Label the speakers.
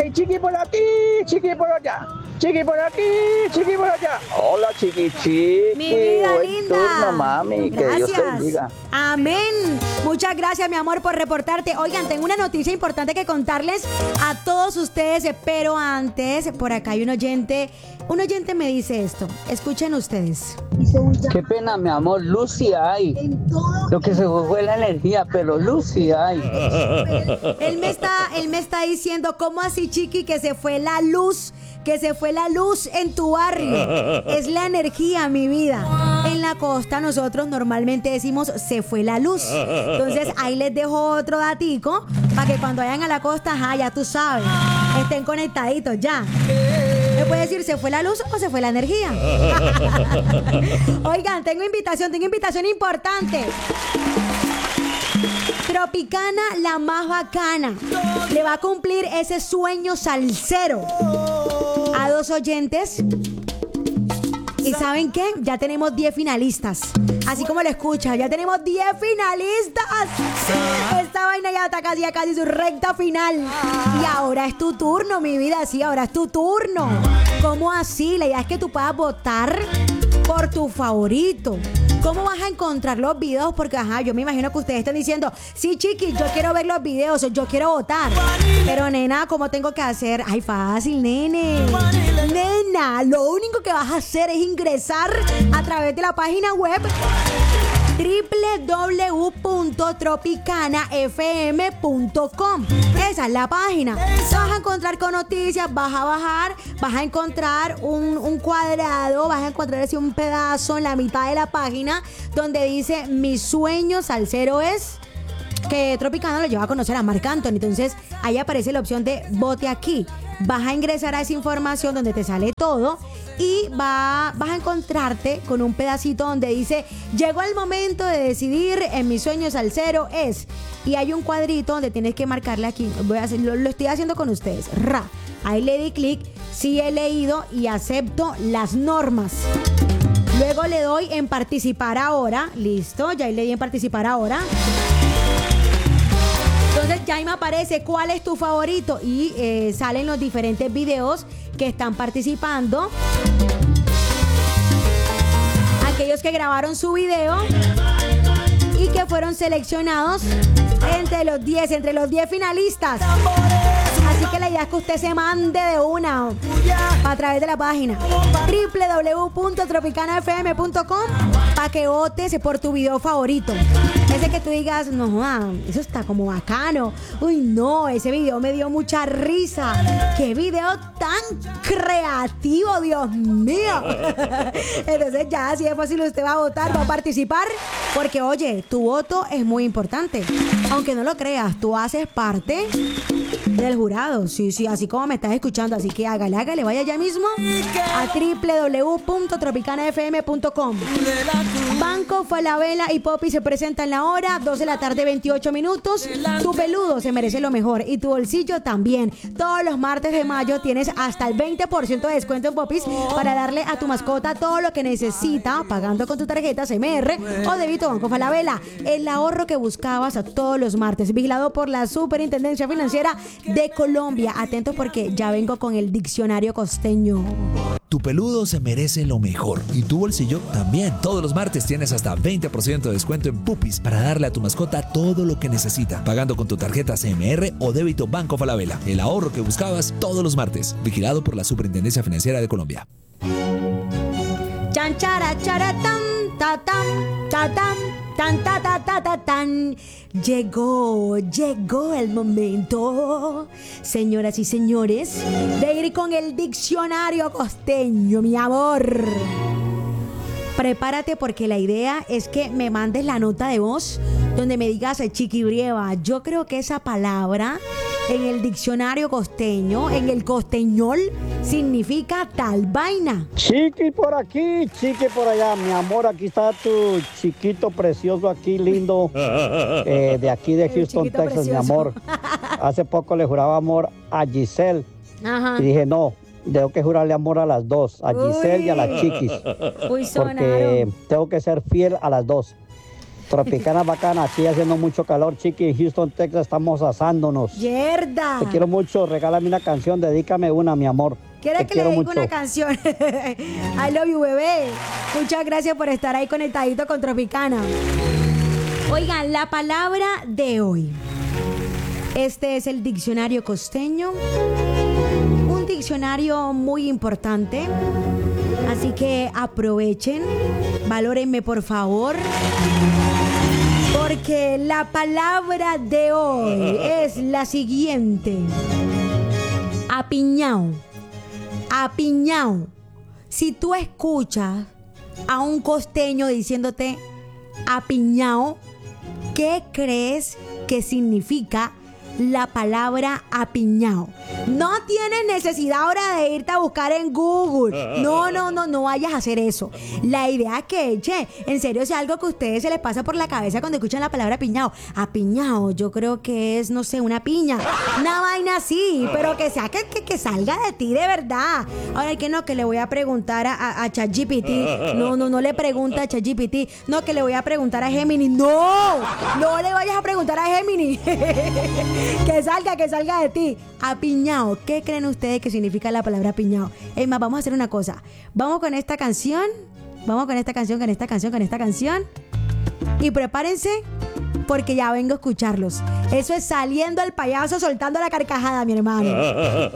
Speaker 1: Ay, chiqui por aquí, chiqui por allá. Chiqui por aquí, chiqui por allá. Hola, chiqui, chiqui.
Speaker 2: Mi vida
Speaker 1: Buen
Speaker 2: linda.
Speaker 1: turno, mami.
Speaker 2: Gracias.
Speaker 1: Que Dios te bendiga.
Speaker 2: Amén. Muchas gracias, mi amor, por reportarte. Oigan, tengo una noticia importante que contarles a todos ustedes, pero antes, por acá hay un oyente me dice esto. Escuchen ustedes.
Speaker 1: Qué pena, mi amor. Lucy hay. Lo que se fue la energía, pero Lucy hay.
Speaker 2: Él me está diciendo, ¿cómo así, chiqui, que se fue la luz? Que se fue la luz en tu barrio. Es la energía, mi vida. En la costa nosotros normalmente decimos se fue la luz. Entonces ahí les dejo otro datico para que cuando vayan a la costa, ya tú sabes, estén conectaditos ya. ¿Me puede decir se fue la luz o se fue la energía? Oigan, tengo invitación importante. Tropicana, la más bacana, le va a cumplir ese sueño salsero a 2 oyentes. ¿Y saben qué? Ya tenemos 10 finalistas. Así como lo escucha, ya tenemos 10 finalistas. Esta vaina ya está casi su recta final. Y ahora es tu turno, mi vida. Sí, ahora es tu turno. ¿Cómo así? La idea es que tú puedas votar por tu favorito. ¿Cómo vas a encontrar los videos? Porque, yo me imagino que ustedes están diciendo, sí, chiqui, yo quiero ver los videos, yo quiero votar. Pero, nena, ¿cómo tengo que hacer? Ay, fácil, nene. Nena, lo único que vas a hacer es ingresar a través de la página web www.tropicanafm.com. Esa es la página. Te vas a encontrar con noticias, vas a bajar, vas a encontrar un cuadrado, vas a encontrar así un pedazo en la mitad de la página donde dice mi sueño salsero es, que Tropicana lo lleva a conocer a Marc Anthony. Entonces ahí aparece la opción de vote aquí. Vas a ingresar a esa información donde te sale todo y vas a encontrarte con un pedacito donde dice llegó el momento de decidir en mi sueño salsero es, y hay un cuadrito donde tienes que marcarle aquí. Voy a hacer, lo estoy haciendo con ustedes. Ahí le di clic, sí he leído y acepto las normas. Luego le doy en participar ahora. Listo, ya ahí le di en participar ahora. Entonces ya ahí me aparece cuál es tu favorito y salen los diferentes videos que están participando. Aquellos que grabaron su video y que fueron seleccionados entre los 10 finalistas. Así que la idea es que usted se mande de una a través de la página www.tropicanafm.com para que votes por tu video favorito. Ese que tú digas, no, eso está como bacano. Uy, no, ese video me dio mucha risa. ¡Qué video tan creativo, Dios mío! Entonces ya, así es fácil, usted va a votar, va a participar, porque oye, tu voto es muy importante. Aunque no lo creas, tú haces parte del jurado. Sí, así como me estás escuchando. Así que hágale, vaya ya mismo a www.tropicanafm.com. Banco Falabella y Poppy se presentan la hora 2 de la tarde, 28 minutos. Tu peludo se merece lo mejor y tu bolsillo también. Todos los martes de mayo tienes hasta el 20% de descuento en Popis para darle a tu mascota todo lo que necesita, pagando con tu tarjeta CMR o débito Banco Falabella. El ahorro que buscabas a todos los martes. Vigilado por la Superintendencia Financiera de Colombia. Atentos porque ya vengo con el diccionario costeño.
Speaker 3: Tu peludo se merece lo mejor y tu bolsillo también. Todos los martes tienes hasta 20% de descuento en Pupis para darle a tu mascota todo lo que necesita, pagando con tu tarjeta CMR o débito Banco Falabella. El ahorro que buscabas todos los martes. Vigilado por la Superintendencia Financiera de Colombia.
Speaker 2: Chan chara chara tan ta tan ta tan tan ta ta ta ta tan. Llegó el momento, señoras y señores, de ir con el diccionario costeño, mi amor. Prepárate porque la idea es que me mandes la nota de voz donde me digas chiquibrieva. Yo creo que esa palabra en el diccionario costeño, en el costeñol, significa tal vaina.
Speaker 1: Chiqui por aquí, chiqui por allá. Mi amor, aquí está tu chiquito precioso, aquí lindo, de aquí de Houston, Texas, precioso. Mi amor. Hace poco le juraba amor a Giselle.
Speaker 2: Ajá.
Speaker 1: Y dije, no, tengo que jurarle amor a las dos, a Giselle y a las chiquis.
Speaker 2: Uy,
Speaker 1: porque tengo que ser fiel a las dos. Tropicana bacana, aquí haciendo mucho calor, chiqui. En Houston, Texas, estamos asándonos.
Speaker 2: ¡Yerda!
Speaker 1: Te quiero mucho, regálame una canción, dedícame una, mi amor.
Speaker 2: ¿Quieres
Speaker 1: Te
Speaker 2: que le
Speaker 1: quiero
Speaker 2: diga
Speaker 1: mucho.
Speaker 2: una canción? I love you, bebé. Muchas gracias por estar ahí conectadito con Tropicana. Oigan, la palabra de hoy. Este es el diccionario costeño. Un diccionario muy importante. Así que aprovechen. Valórenme, por favor. Porque la palabra de hoy es la siguiente. Apiñao. Apiñao. Si tú escuchas a un costeño diciéndote apiñao, ¿qué crees que significa la palabra apiñao? No tienes necesidad ahora de irte a buscar en Google. No vayas a hacer eso. La idea es que, en serio, si algo que a ustedes se les pasa por la cabeza cuando escuchan la palabra apiñao. Apiñao, yo creo que es, no sé, una piña. Una vaina así, pero que sea que salga de ti de verdad. Ahora, que no, que le voy a preguntar a ChatGPT. No le pregunta a ChatGPT. No, que le voy a preguntar a Gemini. No le vayas a preguntar a Gemini. que salga de ti. Apiñao. ¿Qué creen ustedes que significa la palabra apiñao? Es más, vamos a hacer una cosa. Vamos con esta canción. Y prepárense porque ya vengo a escucharlos. Eso es Saliendo el Payaso, soltando la carcajada, mi hermano.